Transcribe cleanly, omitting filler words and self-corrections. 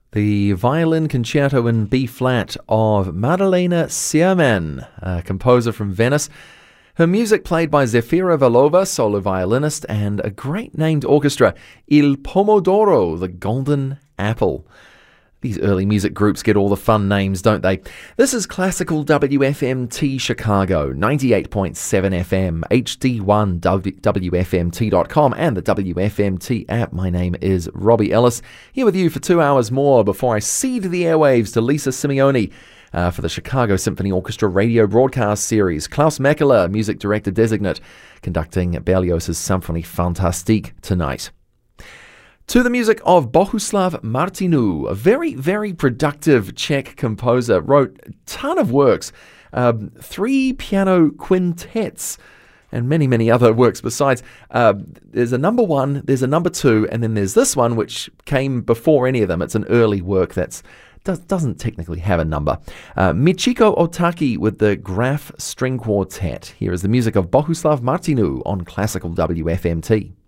The violin concerto in B-flat of Madalena Sierman, a composer from Venice. Her music played by Zefira Valova, solo violinist, and a great named orchestra, Il Pomodoro, the Golden Apple. These early music groups get all the fun names, don't they? This is Classical WFMT Chicago, 98.7 FM, HD1 WFMT.com, and the WFMT app. My name is Robbie Ellis, here with you for 2 hours more before I cede the airwaves to Lisa Simeone for the Chicago Symphony Orchestra radio broadcast series. Klaus Meckeler, music director designate, conducting Berlioz's Symphonie Fantastique tonight. To the music of Bohuslav Martinu, a very, very productive Czech composer, wrote a ton of works, 3 piano quintets, and many, many other works besides. There's a number 1, there's a number 2, and then there's this one which came before any of them. It's an early work that doesn't technically have a number. Michiko Otaki with the Graf String Quartet. Here is the music of Bohuslav Martinu on Classical WFMT.